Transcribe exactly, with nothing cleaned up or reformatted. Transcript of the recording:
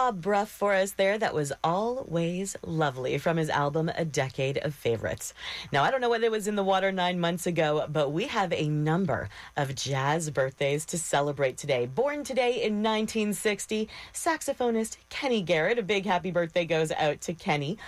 Bob Bruff for us there. That was Always Lovely from his album A Decade of Favorites. Now, I don't know whether it was in the water nine months ago, but we have a number of jazz birthdays to celebrate today. Born today in nineteen sixty, saxophonist Kenny Garrett. A big happy birthday goes out to Kenny.